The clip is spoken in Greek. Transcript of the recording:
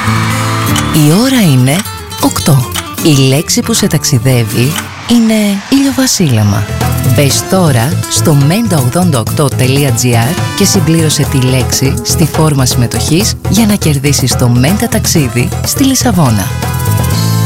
Η ώρα είναι 8. Η λέξη που σε ταξιδεύει είναι ηλιοβασίλεμα. Μπες τώρα στο menta88.gr και συμπλήρωσε τη λέξη στη φόρμα συμμετοχής για να κερδίσεις το Menta ταξίδι στη Λισαβόνα.